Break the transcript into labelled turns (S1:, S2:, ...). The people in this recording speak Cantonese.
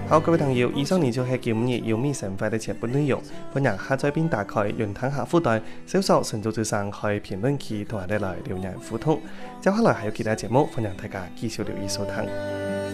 S1: 好，各位朋友，以上呢就係今日有米神快的全部內容。歡迎下載並打開論壇下附帶，搜索神州之聲喺評論區同我哋來留言互動。接下來還有其他節目，歡迎大家繼續留意收聽。